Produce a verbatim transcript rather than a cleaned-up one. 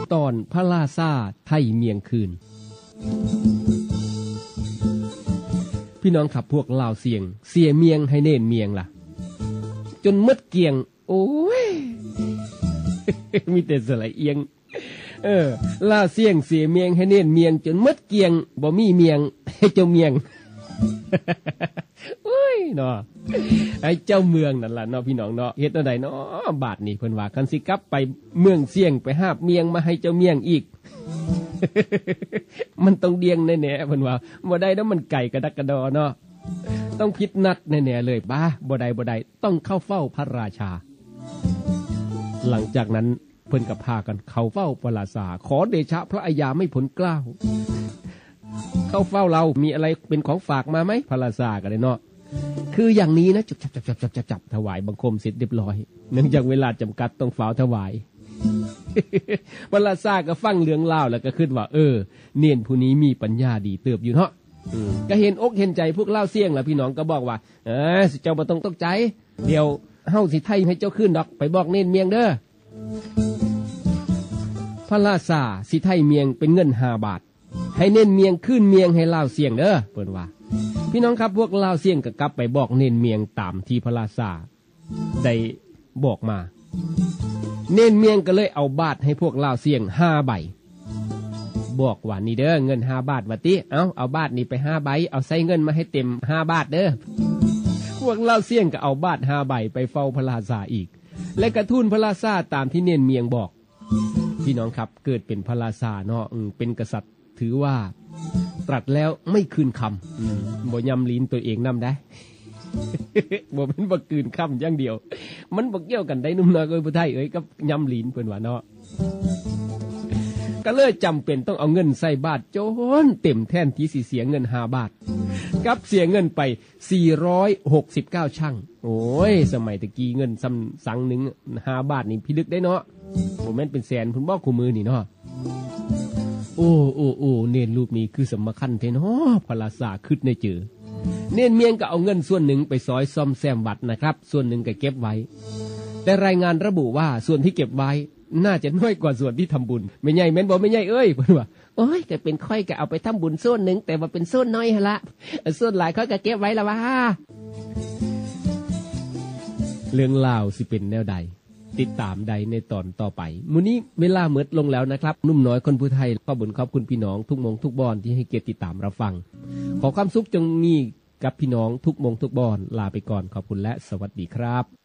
ตอนพระราชาไทยเมียงคืนพี่น้องขับพวกลาวเสียงเสียเมียงให้เน่นเมียงล่ะจนมดเกียงโอ้ย มีแต่สลายเอียงเออลาวเสียงเสียเมียงให้เน่นเมียงจนมดเกียงบ่มีเมียงให้เจ้าเมียง โอ้ยเนาะไอ้เจ้าเมืองนั่นล่ะเนาะพี่น้องเนาะเฮ็ดจังได๋เนาะบาดนี้เพิ่นว่าคันสิกลับไปเมืองเสียงไปหาบเมียงมาให้เจ้าเมียงอีก มันต้องเดียงแน่ๆเพิ่นว่าบ่ได้แล้วมันไก่กระดักกระดอเนาะต้องผิดนัดแน่ๆเลยบ้าบ่ได้บ่ได้ต้องเข้าเฝ้าพระราชาหลังจากนั้นเพิ่นก็พากันเข้าเฝ้าพระราชาขอเดชะพระอัยยาไม่ผลเกล้าเข้าเฝ้าเรามีอะไรเป็นของฝากมาไหมพระราชาก็ได้เนาะคืออย่างนี้นะจับจับจับจับจับจับถวายบังคมเสร็จเรียบร้อยเนื่องจากเวลาจำกัดต้องฝ่าถวาย พระราชาก็ฟังเรื่องเล่าแล้วก็คิดว่าเออเนียนผู้นี้มีปัญญาดีเติบอยู่เนาะก็เห็นอกเห็นใจพวกเล่าเสี่ยงล่ะพี่น้องก็บอกว่าเออเจ้าบ่ต้องตกใจเดี๋ยวเฮาสิไทยให้เจ้าขึ้นดอกไปบอกเนียนเมียงเด้อพระราชาสิไทยเมียงเป็นเงินห้าบาทให้เน้นเมียงขึ้นเมียงให้ลาวเสียงเด้อเพิ่นว่าพี่น้องครับพวกลาวเสียงก็กลับไปบอกเน้นเมียงตามที่พระราชาได้บอกมาเน้นเมียงก็เลยเอาบาทให้พวกลาวเสียงห้าใบบอกว่านี่เด้อเงินห้าบาทว่าติเอาเอาบาทนี้ไปห้าใบเอาใส่เงินมาให้เต็มห้าบาทเด้อพวกลาวเสียงก็เอาบาทห้าใบไปเฝ้าพระราชาอีกและกระทูลพระราชาตามที่เน้นเมียงบอกพี่น้องครับเกิดเป็นพระราชาเนาะเป็นกษัตริย์ถือว่าตรัสแล้วไม่คืนคำบ่ยำลิ้นตัวเองนำได้ บ่เป็นบ่คืนคำอย่างเดียวมันบ่เกี่ยวกันได้นุ่มน้อยเอ้ยผู้ไทยเอ้ยกับยำลิ้นเพิ่นว่าเนาะก็เลยจำเป็นต้องเอาเงินใส่บาทจนเต็มแทนที่สิเสียเงินห้าบาทกับเสียเงินไปสี่ร้อยหกสิบเก้าชั่งโอ้ยสมัยตะกี้เงินซ้ำสังนึงห้าบาทนี่พิลึกได้เนาะบ่แม่นเป็นแสนพุ่นบ่คู่มือนี่เนาะโอ้โอ้โอ้เน้นรูปนี้คือสำคัญแท้เนาะพระราชาคิดในเจอเน้นเมียงก็เอาเงินส่วนหนึ่งไปซอยซ่อมแซมวัดนะครับส่วนหนึ่งก็เก็บไว้แต่รายงานระบุว่าส่วนที่เก็บไว้น่าจะน้อยกว่าส่วนที่ทำบุญไม่ใหญ่แม่นบ่ไม่ใหญ่เอ้ยเพิ่นว่าโอ้ยก็เป็นค่อยก็เอาไปทำบุญส่วนหนึ่งแต่ว่าเป็นส่วนน้อยหั่นละส่วนหลายค่อยก็เก็บไว้ละว่าเรื่องราวสิเป็นแนวใดติดตามใดในตอนต่อไปมื้อนี้เวลาหมดลงแล้วนะครับนุ่มน้อยคนผู้ไทยขอบุญขอบคุณพี่น้องทุกมงทุกบอนที่ให้เกียรติติดตามรับฟังขอความสุขจงมีกับพี่น้องทุกมงทุกบอนลาไปก่อนขอบคุณและสวัสดีครับ